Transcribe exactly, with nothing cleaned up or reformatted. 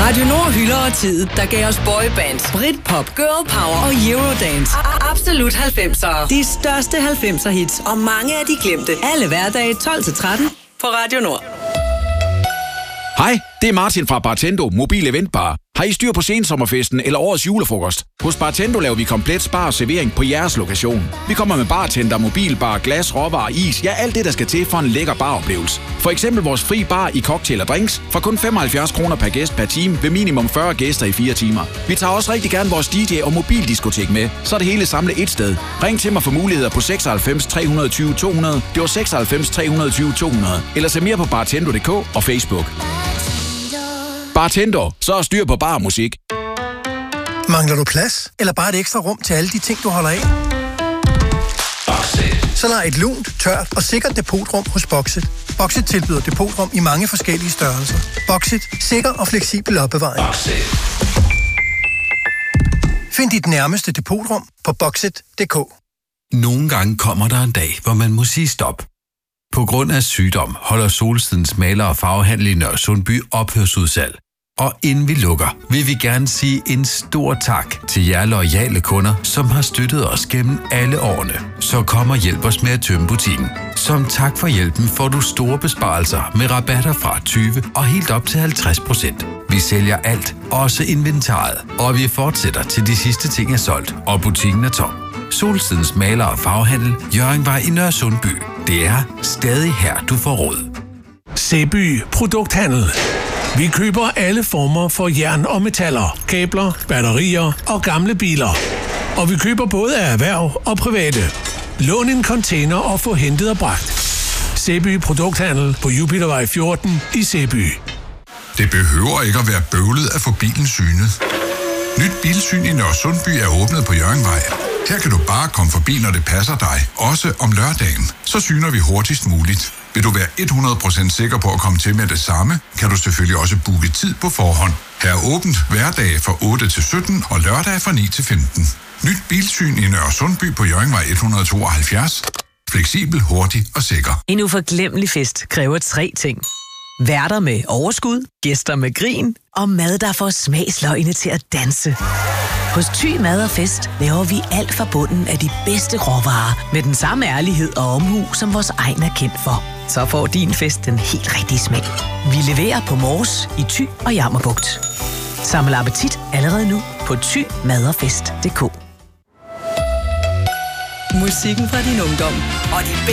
Radio Nord hylder og tid, der gav os boybands, Britpop, girl power og eurodance. Absolut halvfemsere. De største halvfemser hits og mange af de glemte. Alle hverdage tolv til tretten på Radio Nord. Hej, det er Martin fra Bartendo Mobil Eventbar. Har I styr på sensommerfesten eller årets julefrokost? Hos Bartendo laver vi komplet spar og servering på jeres lokation. Vi kommer med bartender, mobilbar, glas, råvarer, is, ja alt det, der skal til for en lækker baroplevelse. For eksempel vores fri bar i cocktail og drinks for kun femoghalvfjerds kroner per gæst per time ved minimum fyrre gæster i fire timer. Vi tager også rigtig gerne vores D J og mobildiskotek med, så er det hele samlet et sted. Ring til mig for muligheder på seksoghalvfems tre tyve to hundrede. Det var seksoghalvfems tre tyve to hundrede. Eller se mere på bartendo punktum d k og Facebook. Bartender, så er styr på bar og musik. Mangler du plads? Eller bare et ekstra rum til alle de ting, du holder af? Boxit. Så lej et lunt, tørt og sikkert depotrum hos Boxit. Boxit tilbyder depotrum i mange forskellige størrelser. Boxit. Sikker og fleksibel opbevaring. Boxit. Find dit nærmeste depotrum på boxit punktum d k. Nogle gange kommer der en dag, hvor man må sige stop. På grund af sygdom holder Solstedens maler- og farvehandel i Nørresundby ophørsudsalg. Og inden vi lukker, vil vi gerne sige en stor tak til jer loyale kunder, som har støttet os gennem alle årene. Så kom og hjælp os med at tømme butikken. Som tak for hjælpen får du store besparelser med rabatter fra tyve og helt op til halvtreds procent. Vi sælger alt, også inventaret, og vi fortsætter til de sidste ting er solgt, og butikken er tom. Solstedens maler- og farvehandel, Hjørringvej i Nørresundby. Det er stadig her, du får råd. Sæby Produkthandel. Vi køber alle former for jern og metaller, kabler, batterier og gamle biler. Og vi køber både af erhverv og private. Lån en container og få hentet og bragt. Sæby Produkthandel på Jupitervej fjorten i Sæby. Det behøver ikke at være bøvlet at få bilen synet. Nyt bilsyn i Nørresundby er åbnet på Hjørringvej. Her kan du bare komme forbi, når det passer dig, også om lørdagen. Så syner vi hurtigst muligt. Vil du være hundrede procent sikker på at komme til med det samme, kan du selvfølgelig også booke tid på forhånd. Her er åbent hverdage fra otte til sytten og lørdag fra ni til femten. Nyt bilsyn i Nørresundby på Hjørringvej et hundrede tooghalvfjerds. Fleksibel, hurtig og sikker. En uforglemmelig fest kræver tre ting. Værter med overskud, gæster med grin og mad, der får smagsløgene til at danse. Hos Thy Mad og Fest laver vi alt fra bunden af de bedste råvarer med den samme ærlighed og omhu, som vores egen er kendt for. Så får din fest den helt rigtige smag. Vi leverer på Mors, i Thy og Jammerbugt. Samle appetit allerede nu på thy mad og fest punktum d k. Musikken fra din ungdom og de